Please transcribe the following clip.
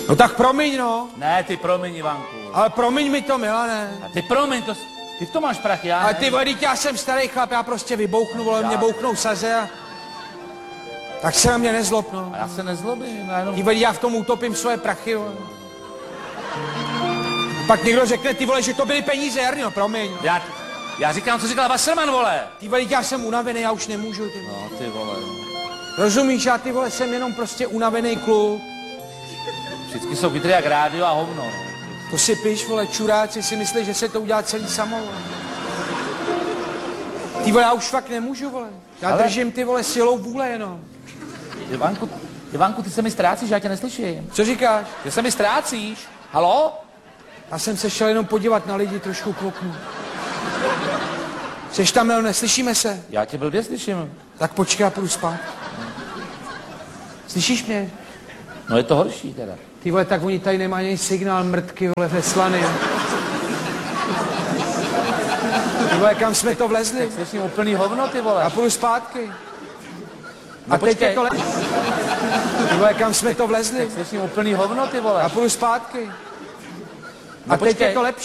No tak promiň, no. Ne, ty promiň, Ivanku. Ale promiň mi to, Milane. A ty promiň, ty v tom máš prachy, já Ale ne. ty vole, já jsem starý chlap, já prostě vybouchnu, vole, mě bouchnou saze a... Tak se na mě nezlob, no. A já se nezlobím, já jenom... Ty vole, já v tom utopím svoje prachy, vole. Pak někdo řekne, ty vole, že to byly peníze, Jarno, promiň. Já říkám, co říkal Wasserman, vole. Ty vole, já jsem unavený, já už nemůžu, ty vole. No, ty vole. Rozumíš, já ty vole jsem jenom prostě unavený kluk. Vždycky jsou chytrý jak rádio a hovno. To si piš, vole, čuráci si myslí, že se to udělá celý samo, vole. Ty vole, já už fakt nemůžu, vole. Já držím ty vole silou vůle jenom. Ivanku, ty se mi ztrácíš, já tě neslyším. Co říkáš? Ty se mi ztrácíš. Haló? Já jsem se šel jenom podívat na lidi, trošku k oknu. Jseš tam, Milo, neslyšíme se? Já tě blbě slyším. Tak počkej, já půjdu spát. Slyšíš mě? No je to horší teda. Ty vole, tak oni tady nemají ani signál mrtky, vole, ve Slany. Ty vole, kam jsme to vlezli? Slyším úplný hovno, ty vole. Já půjdu zpátky. No A teď je to lepší. Ty vole, kam jsme to vlezli? Slyším úplný hovno, ty vole. Já půjdu zpátky. No A teď je počkej. to lepší.